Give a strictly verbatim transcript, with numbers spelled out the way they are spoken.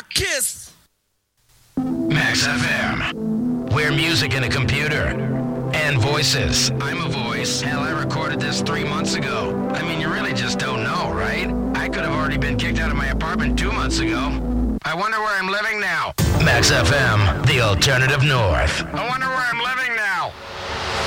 Kiss. Max F M. We're music and a computer. And voices. I'm a voice. Hell, I recorded this three months ago. I mean, you really just don't know, right? I could have already been kicked out of my apartment two months ago. I wonder where I'm living now. Max F M, the alternative north. I wonder where I'm living